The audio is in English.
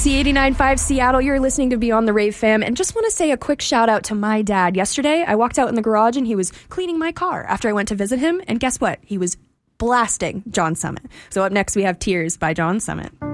C89.5 Seattle, you're listening to Beyond the Rave Fam, and just want to say a quick shout out to my dad. Yesterday, I walked out in the garage and he was cleaning my car after I went to visit him, and guess what? He was blasting John Summit. So up next, we have Tears by John Summit.